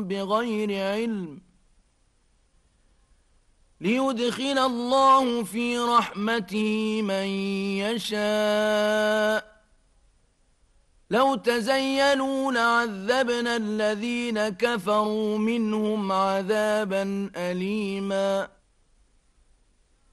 بغير علم ليدخل الله في رحمته من يشاء لو تزينوا لعذبنا الذين كفروا منهم عذابا أليما